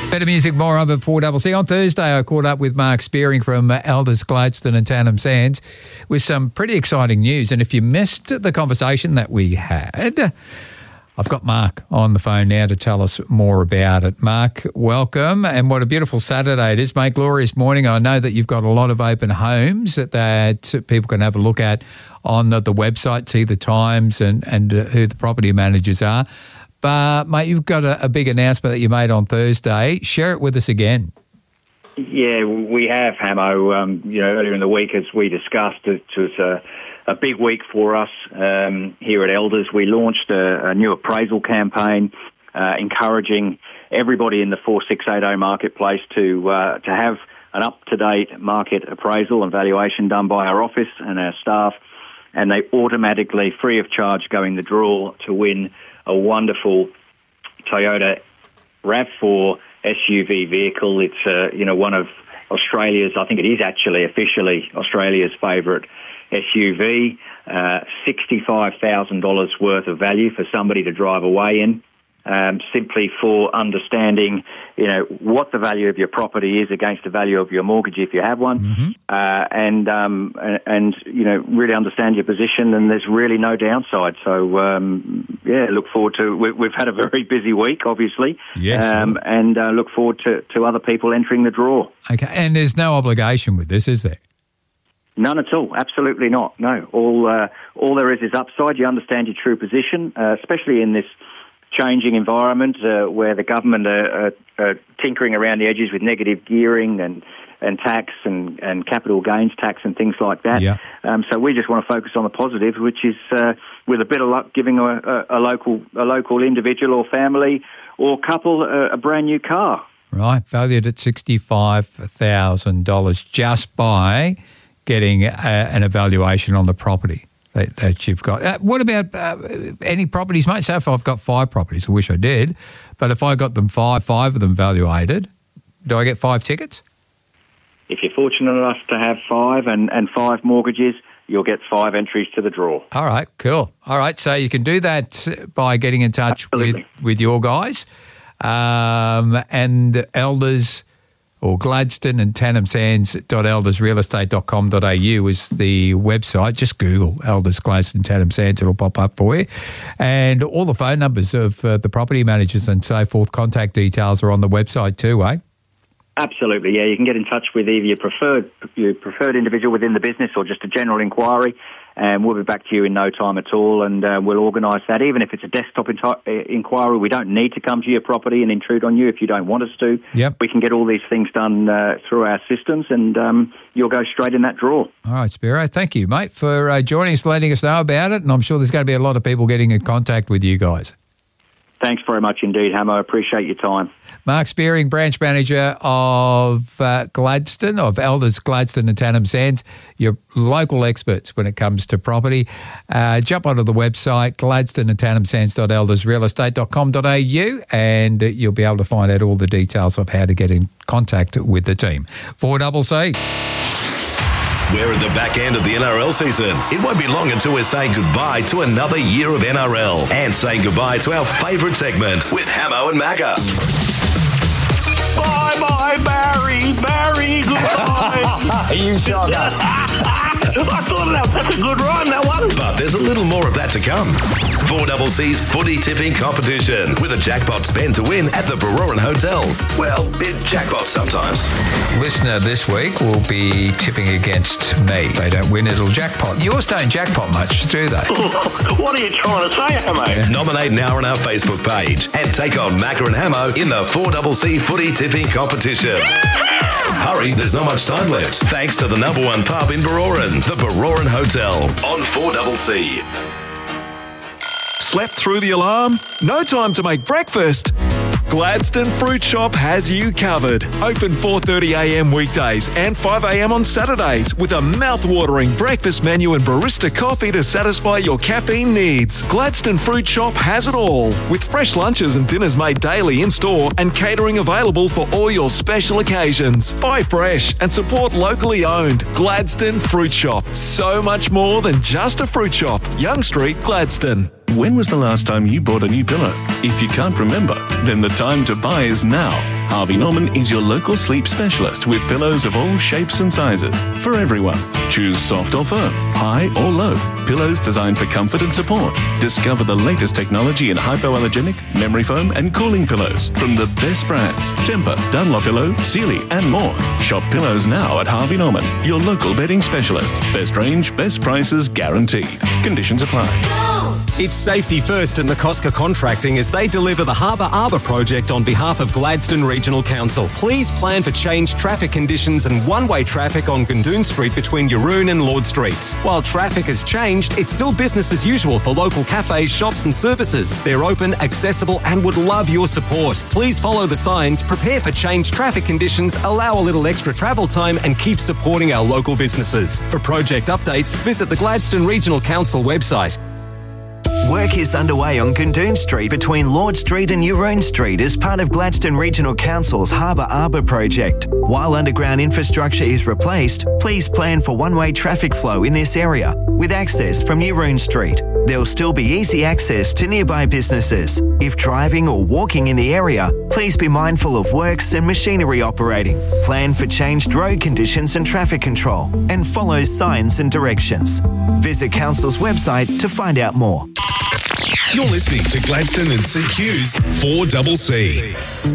Better music, more of it, 4CC. On Thursday, I caught up with Mark Spearing from Elders, Gladstone and Tannum Sands with some pretty exciting news. And if you missed the conversation that we had, I've got Mark on the phone now to tell us more about it. Mark, welcome. And what a beautiful Saturday it is, mate. Glorious morning. I know that you've got a lot of open homes that people can have a look at on the website, see the times and who the property managers are. But, mate, you've got a big announcement that you made on Thursday. Share it with us again. Yeah, we have, Hamo. Earlier in the week, as we discussed, it was a big week for us here at Elders. We launched a new appraisal campaign, encouraging everybody in the 4680 marketplace to have an up-to-date market appraisal and valuation done by our office and our staff, and they automatically, free of charge, go in the draw to win a wonderful Toyota RAV4 SUV vehicle. It's one of Australia's, I think it is actually officially Australia's favourite SUV, $65,000 worth of value for somebody to drive away in, simply for understanding, what the value of your property is against the value of your mortgage if you have one, and really understand your position. And there's really no downside. So look forward to. We've had a very busy week, obviously, and look forward to other people entering the draw. Okay, and there's no obligation with this, is there? None at all. Absolutely not. No. All there is upside. You understand your true position, especially in this changing environment where the government are tinkering around the edges with negative gearing and tax and capital gains tax and things like that. Yeah. So we just want to focus on the positive, which is with a bit of luck, giving a local individual or family or couple a brand new car. Right, valued at $65,000 just by getting an evaluation on the property that you've got. What about any properties, mate? So if I've got 5 properties, I wish I did, but if I got them five of them valuated, do I get 5 tickets? If you're fortunate enough to have 5 and 5 mortgages, you'll get 5 entries to the draw. All right, cool. All right, so you can do that by getting in touch with your guys and Elders or Gladstone and tannumsands.eldersrealestate.com.au is the website. Just Google Elders, Gladstone, Tannum Sands. It'll pop up for you. And all the phone numbers of the property managers and so forth, contact details are on the website too, eh? Absolutely, yeah. You can get in touch with either your preferred individual within the business or just a general inquiry, and we'll be back to you in no time at all, and we'll organise that. Even if it's a desktop inquiry, we don't need to come to your property and intrude on you if you don't want us to. Yep. We can get all these things done through our systems, and you'll go straight in that draw. All right, Spiro, thank you, mate, for joining us, letting us know about it, and I'm sure there's going to be a lot of people getting in contact with you guys. Thanks very much indeed, Hamo. I appreciate your time. Mark Spearing, branch manager of Gladstone, of Elders, Gladstone and Tannum Sands, your local experts when it comes to property. Jump onto the website, Gladstone and tannumsands.eldersrealestate.com.au, and you'll be able to find out all the details of how to get in contact with the team. 4CC. We're at the back end of the NRL season. It won't be long until we're saying goodbye to another year of NRL and saying goodbye to our favourite segment with Hamo and Macca. Bye-bye, Barry, goodbye. You shot that. I thought that's a good rhyme, that one. But there's a little more of that to come. 4CC's footy tipping competition with a jackpot spend to win at the Baroran Hotel. Well, it jackpots sometimes. Listener this week will be tipping against me. They don't win, it'll jackpot. Yours don't jackpot much, do they? What are you trying to say, Hamo? Yeah. Nominate now on our Facebook page and take on Macca and Hamo in the 4CC footy tipping competition. Hurry, there's not much time left. Thanks to the number 1 pub in Baroran, the Baroran Hotel on 4CC. Slept through the alarm? No time to make breakfast? Gladstone Fruit Shop has you covered. Open 4:30am weekdays and 5am on Saturdays with a mouth-watering breakfast menu and barista coffee to satisfy your caffeine needs. Gladstone Fruit Shop has it all, with fresh lunches and dinners made daily in-store and catering available for all your special occasions. Buy fresh and support locally owned. Gladstone Fruit Shop. So much more than just a fruit shop. Young Street, Gladstone. When was the last time you bought a new pillow? If you can't remember, Then the time to buy is now. Harvey Norman is your local sleep specialist with pillows of all shapes and sizes for everyone. Choose soft or firm, high or low. Pillows designed for comfort and support. Discover the latest technology in hypoallergenic, memory foam and cooling pillows from the best brands. Tempur, Dunlopillow, Sealy and more. Shop pillows now at Harvey Norman, your local bedding specialist. Best range, best prices guaranteed. Conditions apply. It's safety first in McCosker Contracting as they deliver the Harbour Arbour project on behalf of Gladstone Regional Council. Please plan for changed traffic conditions and one-way traffic on Gundoon Street between Yaroon and Lord Streets. While traffic has changed, it's still business as usual for local cafes, shops and services. They're open, accessible and would love your support. Please follow the signs, prepare for changed traffic conditions, allow a little extra travel time and keep supporting our local businesses. For project updates, visit the Gladstone Regional Council website. Work is underway on Gundoon Street between Lord Street and Yaroon Street as part of Gladstone Regional Council's Harbour Arbour project. While underground infrastructure is replaced, please plan for one-way traffic flow in this area with access from Yaroon Street. There will still be easy access to nearby businesses. If driving or walking in the area, please be mindful of works and machinery operating. Plan for changed road conditions and traffic control and follow signs and directions. Visit Council's website to find out more. You're listening to Gladstone and CQ's 4CC.